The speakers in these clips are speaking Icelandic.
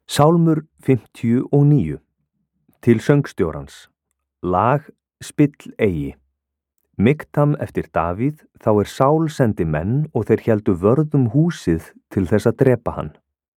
Sálmur 59. Til söngstjórans. Lag Spill eigi. Miktam eftir Davíð, þá Sál sendi menn og þeir héldu vörð húsið til þess að drepa hann.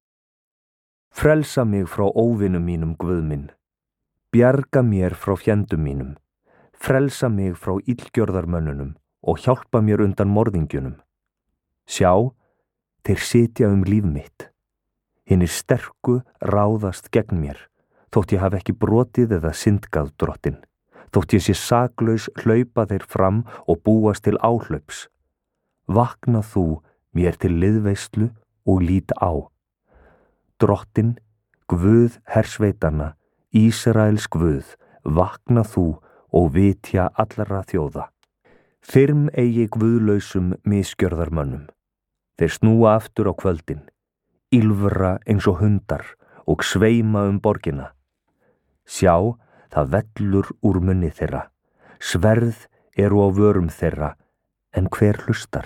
Frelsa mig frá óvinum mínum, Guð minn. Bjarga mér frá fjendum mínum. Frelsa mig frá illgjörðarmönnunum og hjálpa mér undan morðingjunum. Sjá, þeir sitja líf mitt. Hinir sterku ráðast gegn mér, þótt ég hafi ekki brotið eða syndgað Drottinn. Þótt ég sé saklaus hlaupa þeir fram og búast til áhlaups. Vakna þú mér til liðveislu og lít á. Drottinn, Guð hersveitanna, Ísraels Guð, vakna þú og vitja allra þjóða. Þyrm eigi guðlausum misgjörðarmönnum. Þeir snúa aftur á kvöldin, ýlfra eins og hundar og sveima borgina. Sjá, það vellur úr munni þeirra, sverð eru á vörum þeirra, en hver hlustar?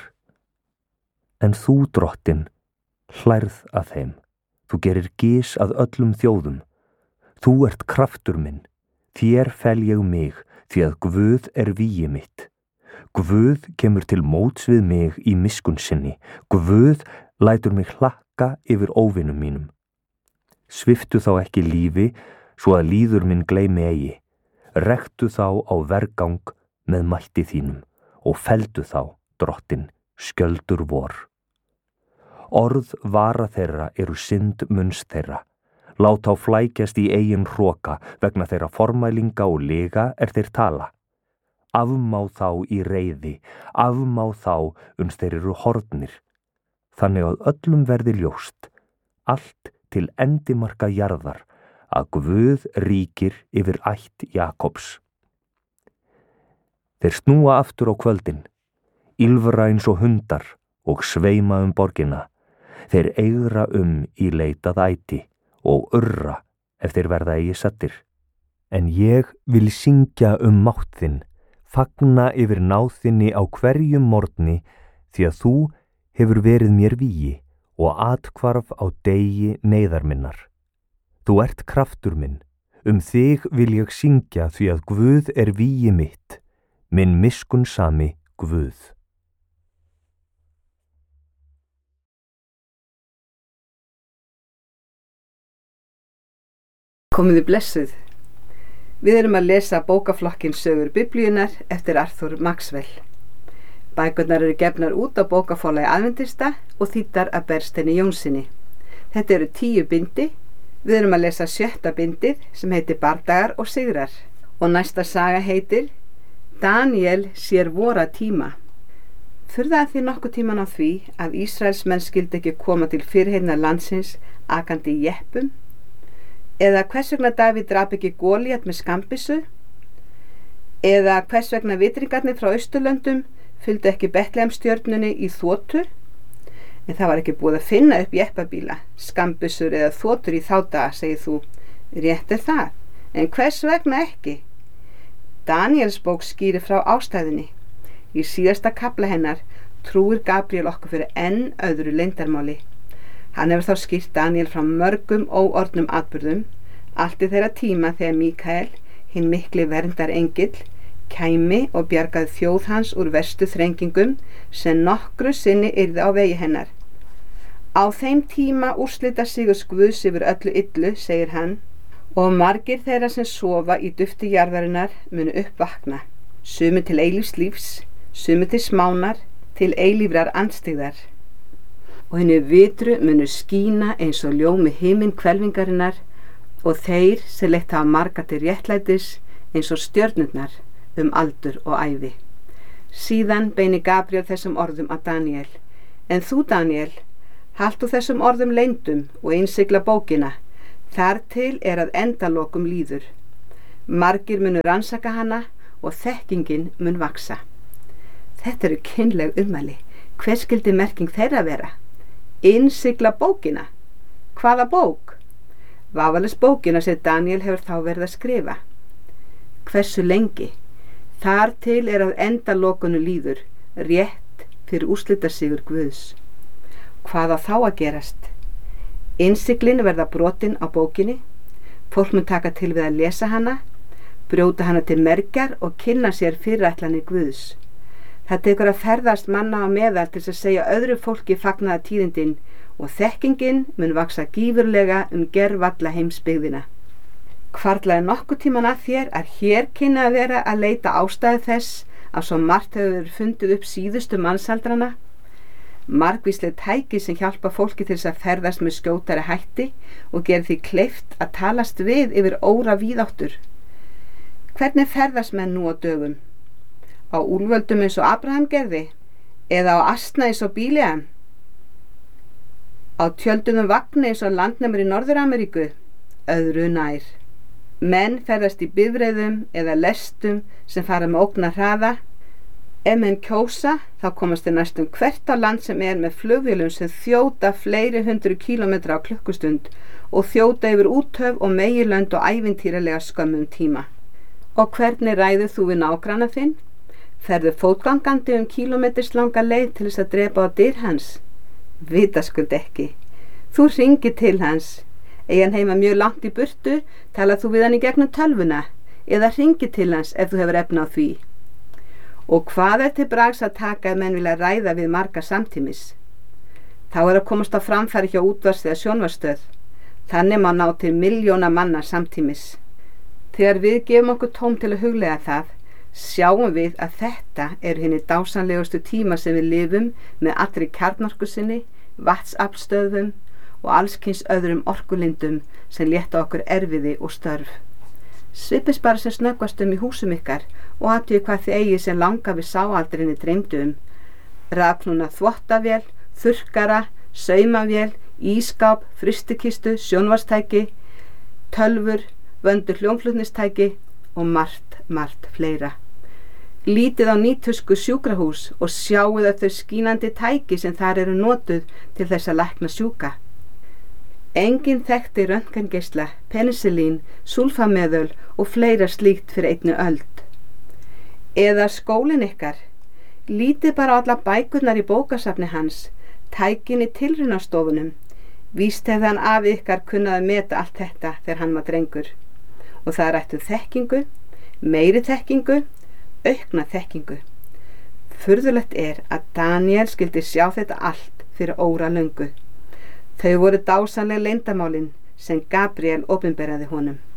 En þú, Drottinn, hlærð að þeim, þú gerir gys að öllum þjóðum. Þú ert kraftur minn, þér fel ég mig, því að Guð vígi mitt. Guð kemur til móts við mig í miskunn sinni, Guð lætur mig hlakka yfir óvinum mínum. Sviptu þá ekki lífi, svo að líður minn gleymi eigi. Rektu þá á vergang með mætti þínum og felldu þá, Drottinn, skjöldur vor. Orð vara þeirra eru synd munns þeirra. Lát þá flækjast í eigin hroka, vegna þeirra formælinga og lega þeir tala. Afmá þá í reiði, afmá þá þeir eru horfnir. Þannig að öllum verði ljóst, allt til endimarka jarðar, að Guð ríkir yfir ætt Jakobs. Þeir snúa aftur á kvöldin, ýlfra eins og hundar og sveima borgina. Þeir eigra í leitað æti og urra ef þeir verða eigi settir. En ég vil syngja mátt þinn, fagna yfir náð þinni á hverjum morgni, því að þú hefur verið mér vígi og athvarf á degi neyðar minnar. Þú ert kraftur minn, þig vil ég syngja því að Guð vígi mitt, minn miskunnsami Guð. Komiði blessuð. Við erum að lesa bókaflokkinn Sögur Biblíunnar eftir Arthur Maxwell. Bækurnar eru gefnar út á bókaforlagi Aðventista og þýddar af Bergsteini Jónssyni. Þetta eru 10 bindi. Við erum að lesa 7. bindið sem heitir Bardagar og sigrar. Og næsta saga heitir Daniel sér vora tíma. Furðaði þið nokkuð tíman á því að Ísraelsmenn skyldi ekki koma til fyrirheyrnar landsins akandi í jeppum? Eða hvers vegna Davíð drap ekki Golíat með skambissu? Eða hvers vegna vitringarnir frá Austurlöndum fylgdu ekki Betlehem-stjörnunni í þotu? En það var ekki búið að finna upp jeppabíla, skambissur eða þotur í þá daga, segir þú. Rétt það, en hvers vegna ekki? Daniels bók skýrir frá ástæðunni. Í síðasta kafla hennar trúir Gabriel okkur fyrir enn öðru leyndarmáli. Hann hefur þá skýrt Daniel frá mörgum óorðnum atburðum, allt í þeirra tíma þegar Mikael, hinn mikli verndarengill, kæmi og bjargaði þjóð hans úr verstu þrengingum sem nokkru sinni yrði á vegi hennar. Á þeim tíma úrslita sigurs Guðs yfir öllu illu, segir hann, og margir þeirra sem sofa í dufti jarðarinnar munu uppvakna, sumir til eilífs lífs, sumir til smánar, til eilífrar andstyggðar. Og henni vitru munu skína eins og ljómi himinn hvelfingarinnar og þeir sem leitt hafa marga til réttlætis eins og stjörnurnar aldur og ævi. Síðan beini Gabriel þessum orðum að Daniel. En þú, Daniel, haltu þessum orðum leyndum og innsigla bókina, þar til að endalokum líður. Margir munu rannsaka hana og þekkingin mun vaksa. Þetta eru kynleg ummæli. Hver skyldi merking þeirra vera? Innsigla bókina. Hvaða bók? Vafalaust bókina sem Daniel hefur þá verið að skrifa. Hversu lengi? Þar til að endalokunu líður, rétt fyrir úrslitasigur Guðs. Hvað á þá að gerast? Innsiglin verða brotin á bókinni, fólk mun taka til við að lesa hana, brjóta hana til mergjar og kynna sér fyrirætlanir Guðs. Það tekur að ferðast manna á meðal til að segja öðru fólki fagnaða tíðindin og þekkingin mun vaksa gífurlega gervalla heimsbyggðina. Hvarflaði nokkuð tíman að þér að hér kynni að vera að leita ástæðu þess að svo margt hefur verið fundið upp síðustu mannsaldrana? Margvísleg tæki sem hjálpa fólki til þess að ferðast með skjótari hætti og gera því kleift að talast við yfir óra víðáttur. Hvernig ferðast menn nú á dögum? Á úlföldum eins og Abraham gerði? Eða á asna eins og Bíleam? Á tjölduðum vagni eins og landnemur í Norður-Ameríku? Öðru nær. Menn ferðast í bifreiðum eða lestum sem fara með ógna hraða. Ef menn kjósa, þá komast þeir næstum hvert á land sem með flugvélum sem þjóta fleiri 100 kílómetra á klukkustund og þjóta yfir úthöf og megilönd og ævintýralega skömmum tíma. Og hvernig ræður þú við nágranna þinn? Ferðu fótgangandi kílómeterslanga leið til þess að drepa á dyr hans? Vitaskuld ekki. Þú hringir til hans. Eigi hann heima mjög langt í burtu, talar þú við hann í gegnum tölvuna eða hringir til hans ef þú hefur efni á því. Og hvað til brags að taka ef menn vilja ræða við marga samtímis? Þá að komast á framfæri hjá útvarps eða sjónvarpsstöð. Þannig má ná til milljóna manna samtímis. Þegar við gefum okkur tóm til að huglega það, sjáum við að þetta eru hinni dásamlegustu tíma sem við lifum með allri kjarnorku sinni, vatnsaflstöðvum og allskyns öðrum orkulindum sem létta okkur erfiði og störf. Svipist bara sem snöggvast í húsum ykkar og athugið hvað þið eigið sem langa við sáaldrinni dreymdu rafknúna þvottavél, þurrkara, saumavél, ískáp, frystikistu, sjónvarpstæki, tölvur, vöndu hljómflutnistæki og margt fleira. Lítið á nýtusku sjúkrahús og sjáuð að þau skínandi tæki sem þar eru notuð til þess að lækna sjúka. Enginn þekkti röntgengeisla, penicillín, súlfameðöl og fleira slíkt fyrir einni öld. Eða skólinn ykkar. Lítið bara á alla bækurnar í bókasafni hans, tækin í tilraunastofunum. Víst hefði hann afi ykkar kunnað að meta allt þetta þegar hann var drengur. Og það rættu þekkingu, meiri þekkingu, aukna þekkingu. Furðulegt að Daniel skyldi sjá þetta allt fyrir óralöngu. Þau voru dásamleg leyndamálin sem Gabriel opinberaði honum.